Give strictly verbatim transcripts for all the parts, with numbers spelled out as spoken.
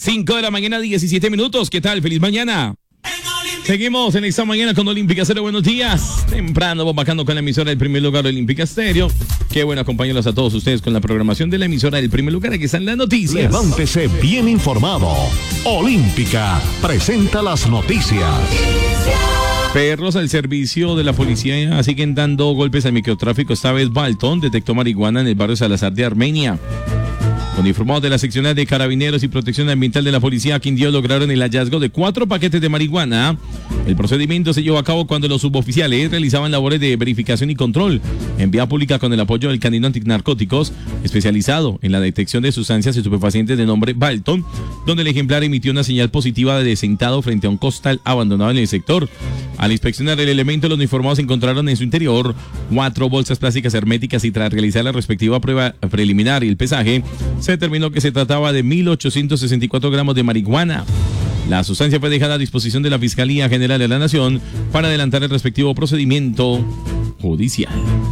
cinco de la mañana, diecisiete minutos. ¿Qué tal? Feliz mañana. Seguimos en esta mañana con Olímpica Estéreo. Buenos días. Temprano, bombacando con la emisora del primer lugar, Olímpica Estéreo. Qué bueno acompañarlos a todos ustedes con la programación de la emisora del primer lugar. Aquí están las noticias. Levántese bien informado. Olímpica presenta las noticias. Perros al servicio de la policía siguen dando golpes al microtráfico. Esta vez Baltón detectó marihuana en el barrio Salazar de Armenia. Uniformados de la seccional de Carabineros y Protección Ambiental de la Policía Quindío lograron el hallazgo de cuatro paquetes de marihuana. El procedimiento se llevó a cabo cuando los suboficiales realizaban labores de verificación y control en vía pública con el apoyo del Canino Antinarcóticos, especializado en la detección de sustancias estupefacientes de nombre Balton, donde el ejemplar emitió una señal positiva de sentado frente a un costal abandonado en el sector. Al inspeccionar el elemento, los uniformados encontraron en su interior cuatro bolsas plásticas herméticas y tras realizar la respectiva prueba preliminar y el pesaje, se determinó que se trataba de mil ochocientos sesenta y cuatro gramos de marihuana. La sustancia fue dejada a disposición de la Fiscalía General de la Nación para adelantar el respectivo procedimiento judicial.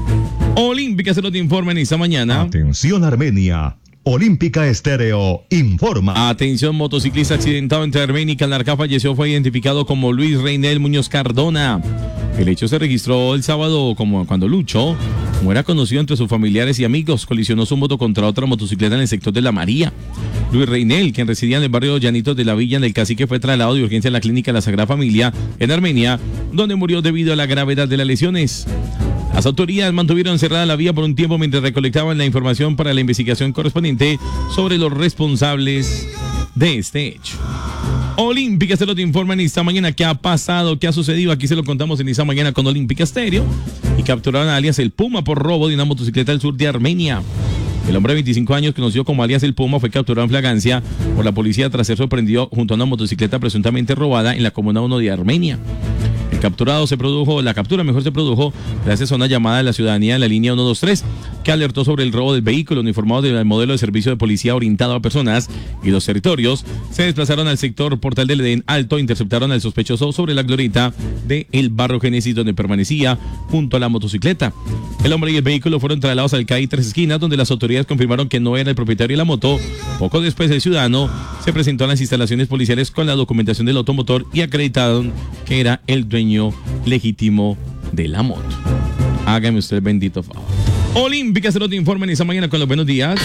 Olímpica se lo informa en esta mañana. Atención Armenia. Olímpica Estéreo informa. Atención, motociclista accidentado entre Armenia y Calarcá falleció, fue identificado como Luis Reinel Muñoz Cardona. El hecho se registró el sábado como cuando Lucho, como era conocido entre sus familiares y amigos, colisionó su moto contra otra motocicleta en el sector de La María. Luis Reinel, quien residía en el barrio Llanitos de la Villa del Cacique, fue trasladado de urgencia a la clínica La Sagrada Familia en Armenia, donde murió debido a la gravedad de las lesiones. Las autoridades mantuvieron cerrada la vía por un tiempo mientras recolectaban la información para la investigación correspondiente sobre los responsables de este hecho. Olímpica se lo informa en esta mañana qué ha pasado, qué ha sucedido. Aquí se lo contamos en esta mañana con Olímpica Estéreo. Y capturaron a alias El Puma por robo de una motocicleta al sur de Armenia. El hombre de veinticinco años, conocido como alias El Puma, fue capturado en flagrancia por la policía tras ser sorprendido junto a una motocicleta presuntamente robada en la comuna uno de Armenia. El capturado se produjo, la captura mejor se produjo gracias a una llamada de la ciudadanía en la línea ciento veintitrés que alertó sobre el robo del vehículo. Uniformados del modelo de servicio de policía orientado a personas y los territorios se desplazaron al sector Portal del Edén Alto, interceptaron al sospechoso sobre la glorieta de El Barrio Génesis, donde permanecía junto a la motocicleta. El hombre y el vehículo fueron trasladados al C A I Tres Esquinas, donde las autoridades confirmaron que no era el propietario de la moto. Poco después, el ciudadano se presentó a las instalaciones policiales con la documentación del automotor y acreditaron que era el dueño legítimo de la moto. Hágame usted el bendito favor. Olímpica se lo te informa en esta mañana con los buenos días.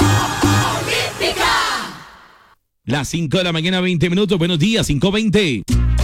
Las cinco de la mañana, veinte minutos. Buenos días, cinco veinte.